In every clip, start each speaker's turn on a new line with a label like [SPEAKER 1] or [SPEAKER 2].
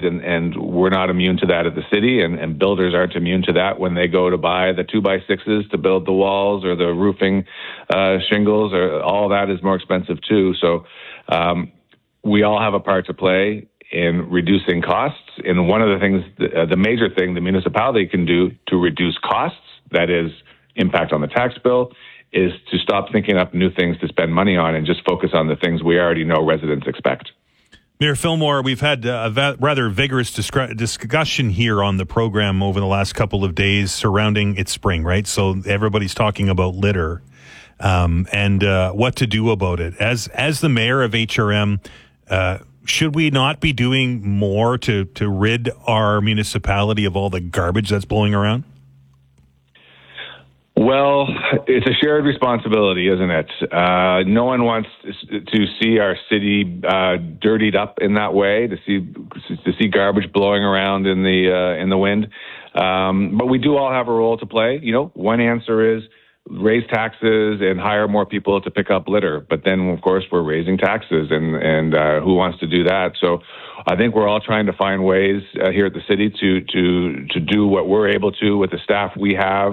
[SPEAKER 1] and we're not immune to that at the city, and builders aren't immune to that when they go to buy the 2x6s to build the walls or the roofing shingles, or all that is more expensive too. So we all have a part to play in reducing costs. And one of the things, the major thing the municipality can do to reduce costs, that is impact on the tax bill, is to stop thinking up new things to spend money on and just focus on the things we already know residents expect.
[SPEAKER 2] Mayor Fillmore, we've had a rather vigorous discussion here on the program over the last couple of days surrounding it's spring, right? So everybody's talking about litter and what to do about it. As the mayor of HRM, should we not be doing more to rid our municipality of all the garbage that's blowing around?
[SPEAKER 1] Well, it's a shared responsibility, isn't it? No one wants to see our city dirtied up in that way, to see garbage blowing around in the wind. But we do all have a role to play. You know, one answer is raise taxes and hire more people to pick up litter. But then, of course, we're raising taxes, and who wants to do that? So I think we're all trying to find ways here at the city to do what we're able to with the staff we have,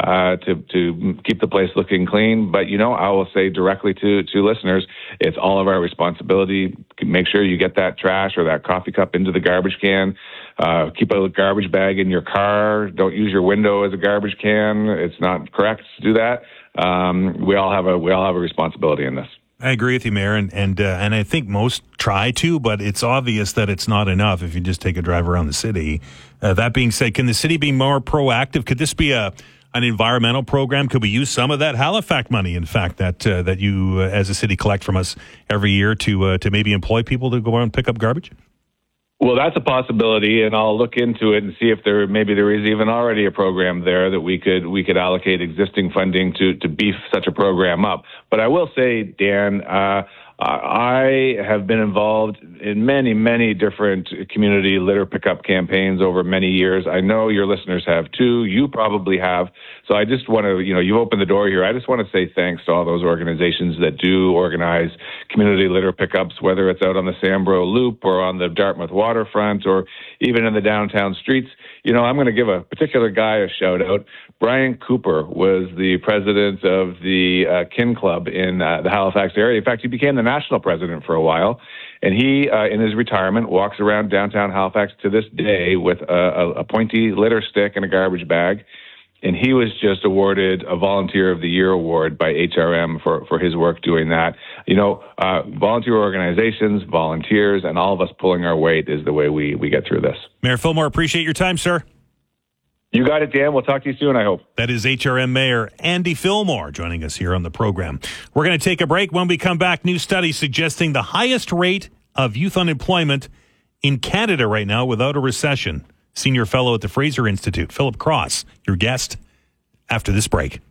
[SPEAKER 1] to keep the place looking clean. But, you know, I will say directly to listeners, it's all of our responsibility. Make sure you get that trash or that coffee cup into the garbage can. Keep a garbage bag in your car. Don't use your window as a garbage can. It's not correct to do that. We all have a responsibility in this.
[SPEAKER 2] I agree with you, Mayor, and I think most try to, but it's obvious that it's not enough if you just take a drive around the city. That being said, can the city be more proactive? Could this be an environmental program? Could we use some of that Halifax money, in fact, that you as a city collect from us every year to maybe employ people to go around and pick up garbage?
[SPEAKER 1] Well, that's a possibility, and I'll look into it and see if there is even already a program there that we could allocate existing funding to beef such a program up. But I will say, Dan, I have been involved in many, many different community litter pickup campaigns over many years. I know your listeners have too. You probably have. So I just want to, you've opened the door here. I just want to say thanks to all those organizations that do organize community litter pickups, whether it's out on the Sambro Loop or on the Dartmouth waterfront or even in the downtown streets. I'm going to give a particular guy a shout out. Brian Cooper was the president of the Kin Club in the Halifax area. In fact, he became the national president for a while. And he, in his retirement, walks around downtown Halifax to this day with a pointy litter stick and a garbage bag. And he was just awarded a Volunteer of the Year award by HRM for his work doing that. Volunteer organizations, volunteers, and all of us pulling our weight is the way we get through this.
[SPEAKER 2] Mayor Fillmore, appreciate your time, sir.
[SPEAKER 1] You got it, Dan. We'll talk to you soon, I hope.
[SPEAKER 2] That is HRM Mayor Andy Fillmore joining us here on the program. We're going to take a break. When we come back, new study suggesting the highest rate of youth unemployment in Canada right now without a recession. Senior fellow at the Fraser Institute, Philip Cross, your guest after this break.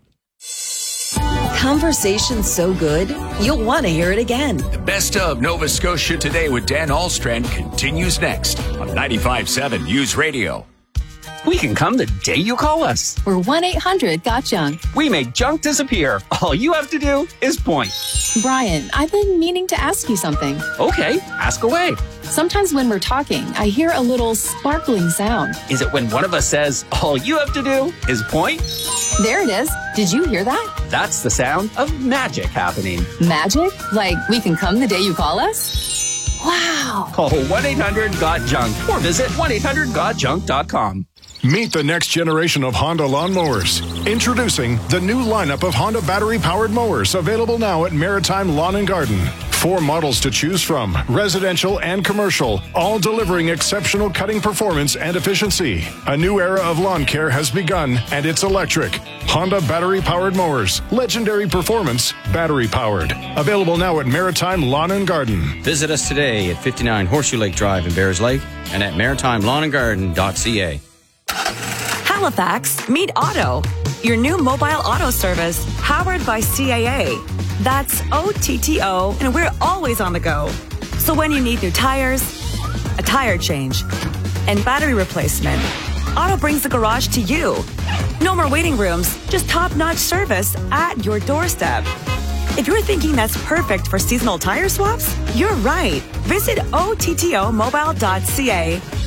[SPEAKER 3] Conversation so good, you'll want to hear it again.
[SPEAKER 4] The best of Nova Scotia Today with Dan Ahlstrand continues next on 95.7 News Radio.
[SPEAKER 5] We can come the day you call us.
[SPEAKER 6] We're 1-800-GOT-JUNK.
[SPEAKER 5] We make junk disappear. All you have to do is point.
[SPEAKER 6] Brian, I've been meaning to ask you something.
[SPEAKER 5] Okay, ask away.
[SPEAKER 6] Sometimes when we're talking, I hear a little sparkling sound.
[SPEAKER 5] Is it when one of us says, all you have to do is point?
[SPEAKER 6] There it is. Did you hear that?
[SPEAKER 5] That's the sound of magic happening.
[SPEAKER 6] Magic? Like we can come the day you call us? Wow.
[SPEAKER 5] Call 1-800-GOT-JUNK or visit 1-800-GOT-JUNK.com.
[SPEAKER 7] Meet the next generation of Honda lawnmowers. Introducing the new lineup of Honda battery-powered mowers, available now at Maritime Lawn and Garden. 4 models to choose from, residential and commercial, all delivering exceptional cutting performance and efficiency. A new era of lawn care has begun, and it's electric. Honda battery-powered mowers. Legendary performance, battery-powered. Available now at Maritime Lawn and Garden.
[SPEAKER 8] Visit us today at 59 Horseshoe Lake Drive in Bears Lake and at maritimelawnandgarden.ca.
[SPEAKER 9] Halifax, meet Auto, your new mobile auto service powered by CAA. That's OTTO, and we're always on the go. So when you need new tires, a tire change, and battery replacement, Auto brings the garage to you. No more waiting rooms, just top-notch service at your doorstep. If you're thinking that's perfect for seasonal tire swaps, you're right. Visit OTTOmobile.ca